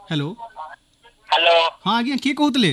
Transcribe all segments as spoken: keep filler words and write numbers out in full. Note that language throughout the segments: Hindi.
हेलो हेलो हाँ आज्ञा किए कहते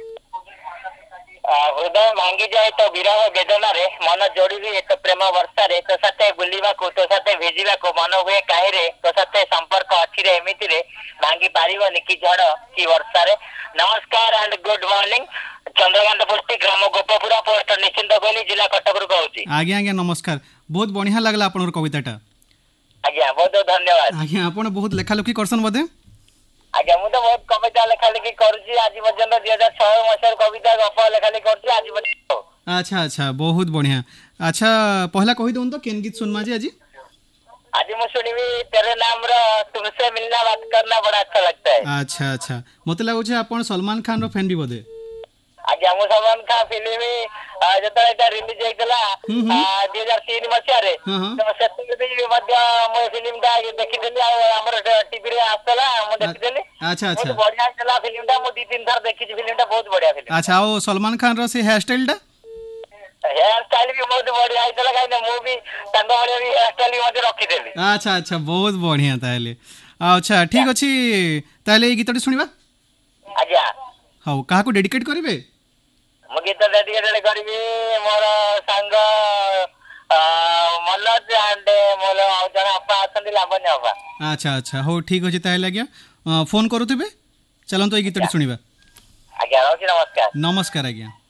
हृदय भांगी जाए तो विरह वेदन रे मन जोड़ी तो प्रेम वर्षा रे तो साथे बुलवा को तो साथे भेजा को मन हुए कहीं तो साथे संपर्क अच्छी रे एमती रे भांगी पारिबनी कि झड़ कि वर्षा रे। नमस्कार एंड गुड मॉर्निंग। चंद्रकांत पुष्टि ग्राम गोपपुरा पोस्ट निश्चिंत कोहली जिला कटक कहूँ। आज्ञा आज्ञा नमस्कार बहुत बढ़िया लगला आपनर कविताटा। आज्ञा बहुत बहुत धन्यवाद। आज्ञा आपण बहुत लेखालेखी करसन बोधे। आज्ञा मु तो बहुत कविता लेखालेखी करुची आज पर्यंत दुई हजार छह मसीह कविता गप लेखालेखी करुची आज पर्यंत। अच्छा अच्छा बहुत बढ़िया। अच्छा पहला कही दउन तो केन गीत सुनमा जी आज आज मैं सुनिबी तेरे नाम रो तुमसे मिलना बात करना बड़ा अच्छा लगता है। अच्छा अच्छा मते लागो छे आपण सलमान खान रो फैन भी बोधे। आज्ञा मु सलमान खान फिल्म जतरा एटा रिलीज हेतला दो हज़ार तीन मसिया रे तो सेति भी मध्य मो फिल्म टा देखिदेली आ हमर टीवी रे आस्तला मु देखिदेली। अच्छा अच्छा बहुत बढ़िया चला फिल्म टा मु दी तीन थर देखि फिल्म टा बहुत बढ़िया फिल्म। अच्छा ओ सलमान खान रो से हेयर स्टाइल टा हेयर स्टाइल भी बहुत बढ़िया आइतला काई मु भी तांग बढ़िया भी हेयर स्टाइल मते रखिदेली। अच्छा अच्छा बहुत बढ़िया ताले। अच्छा ठीक अछि ताले ए गीतटी सुनिबा। आज्ञा हाउ काहा को डेडिकेट करिवे। मु गीत डेडिकेट करिबी मोर संग मनोज एंड मोर जन अपा आछंदी लावण्य अपा। अच्छा अच्छा हो ठीक अछि ताले आज्ञा फोन करूथिबे चलन तो ए गीतटी सुनिबा। आज्ञा नमस्कार। नमस्कार आज्ञा।